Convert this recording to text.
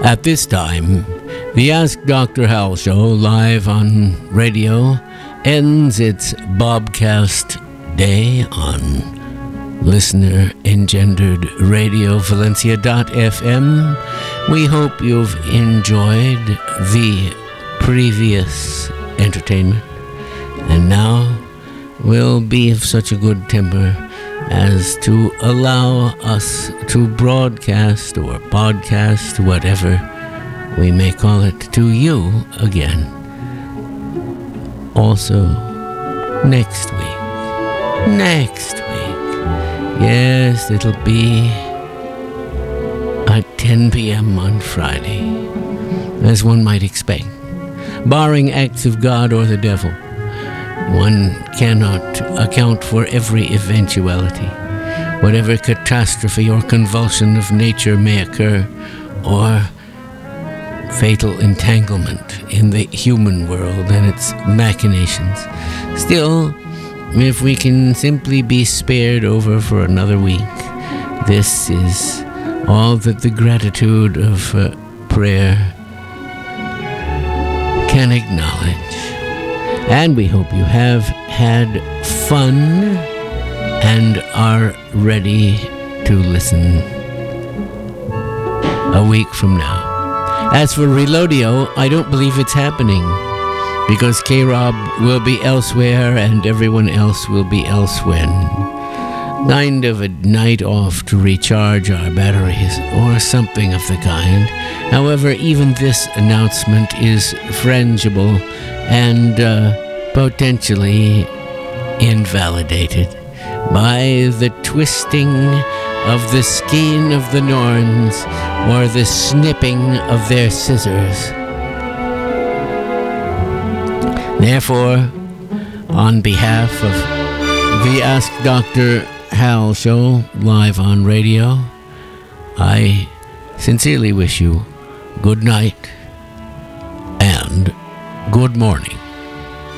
At this time, the Ask Dr. Hal show live on radio ends its Bobcast day on listener-engendered Radio Valencia.fm. We hope you've enjoyed the previous entertainment, and now we'll be of such a good temper as to allow us to broadcast or podcast, whatever we may call it, to you again. Also, next week. Yes, it'll be at 10 p.m. on Friday, as one might expect. Barring acts of God or the devil, one cannot account for every eventuality. Whatever catastrophe or convulsion of nature may occur, or fatal entanglement in the human world and its machinations. Still, if we can simply be spared over for another week, this is all that the gratitude of prayer can acknowledge. And we hope you have had fun and are ready to listen a week from now. As for Reloadio, I don't believe it's happening, because K-Rob will be elsewhere and everyone else will be elsewhere. Kind of a night off to recharge our batteries or something of the kind. However, even this announcement is frangible and potentially invalidated by the twisting of the skein of the Norns or the snipping of their scissors. Therefore, on behalf of the Ask Dr. Hal show live on radio, I sincerely wish you good night and good morning.